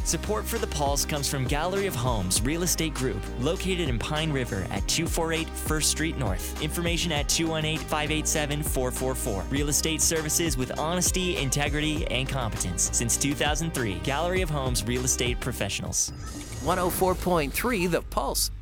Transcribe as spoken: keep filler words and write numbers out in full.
Support for the Pulse comes from Gallery of Homes Real Estate Group, located in Pine River at two forty-eight First Street North. Information at two one eight, five eight seven, four four four. Real estate services with honesty, integrity, and competence. Since two thousand three, Gallery of Homes Real Estate Professionals. one oh four point three The Pulse.